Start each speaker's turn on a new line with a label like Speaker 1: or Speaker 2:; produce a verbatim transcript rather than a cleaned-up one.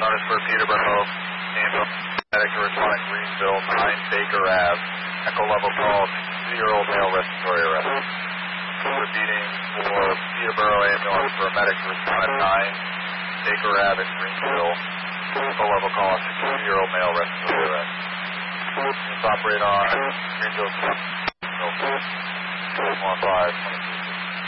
Speaker 1: Connors for Peterborough, ambulance medic to respond Greenville, nine Baker Ave, echo level call, two-year-old male respiratory arrest. Repeating for Peterborough ambulance for a medic to respond at nine Baker Ave in Greenville, echo level call, two-year-old male respiratory arrest. Let's operate on Greenville, one five, twenty-two.